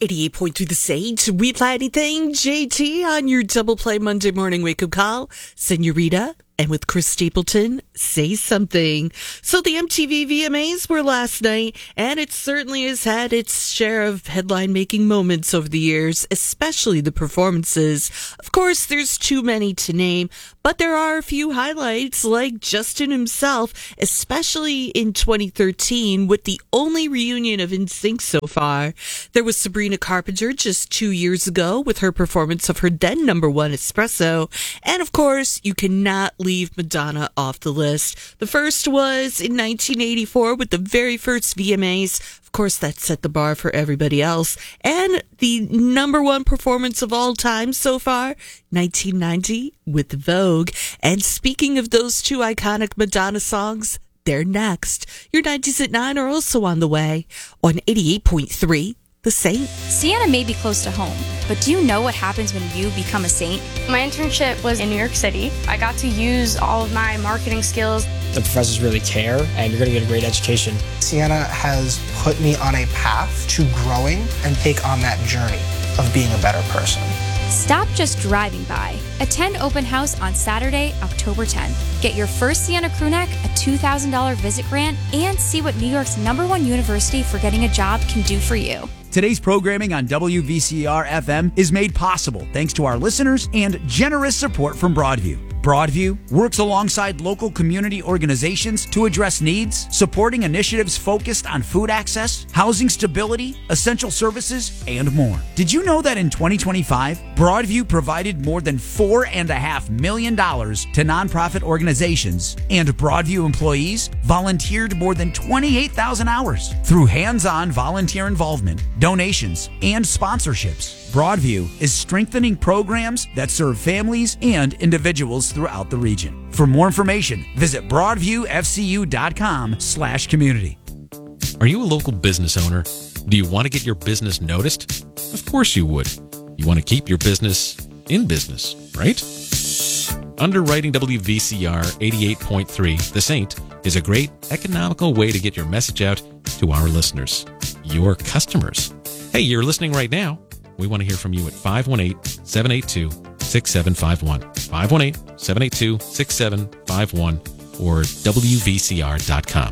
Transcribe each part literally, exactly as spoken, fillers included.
eighty-eight point three The Saint. We Play Anything. J T on your Double Play Monday morning wake-up call. Senorita. And with Chris Stapleton, Say Something. So the M T V V M As were last night, and it certainly has had its share of headline-making moments over the years, especially the performances. Of course, there's too many to name, but there are a few highlights, like Justin himself, especially in twenty thirteen, with the only reunion of N Sync so far. There was Sabrina Carpenter just two years ago with her performance of her then number one, Espresso. And of course, you cannot leave Madonna off the list. The first was in nineteen eighty-four with the very first V M As. Of course, that set the bar for everybody else. And the number one performance of all time so far, nineteen ninety with Vogue. And speaking of those two iconic Madonna songs, they're next. Your nineties at nine are also on the way on eighty-eight point three The Saint. Sienna may be close to home, but do you know what happens when you become a saint? My internship was in New York City. I got to use all of my marketing skills. The professors really care, and you're going to get a great education. Sienna has put me on a path to growing and take on that journey of being a better person. Stop just driving by. Attend open house on Saturday, October tenth. Get your first Sienna crewneck, a two thousand dollars visit grant, and see what New York's number one university for getting a job can do for you. Today's programming on W V C R F M is made possible thanks to our listeners and generous support from Broadview. Broadview works alongside local community organizations to address needs, supporting initiatives focused on food access, housing stability, essential services, and more. Did you know that in twenty twenty-five, Broadview provided more than four point five million dollars to nonprofit organizations, and Broadview employees volunteered more than twenty-eight thousand hours through hands-on volunteer involvement, donations, and sponsorships? Broadview is strengthening programs that serve families and individuals throughout the region. For more information, visit broadviewfcu.com slash community. Are you a local business owner? Do you want to get your business noticed? Of course you would. You want to keep your business in business, right? Underwriting W V C R eighty-eight point three, The Saint, is a great economical way to get your message out to our listeners, your customers. Hey, you're listening right now. We want to hear from you at five one eight, seven eight two, six seven five one, five one eight, seven eight two, six seven five one, or W V C R dot com.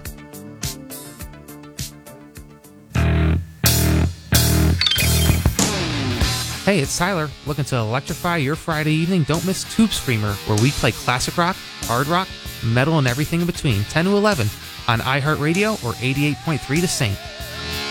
Hey, it's Tyler. Looking to electrify your Friday evening? Don't miss Tube Screamer, where we play classic rock, hard rock, metal, and everything in between, ten to eleven on iHeartRadio or eighty-eight point three The Saint.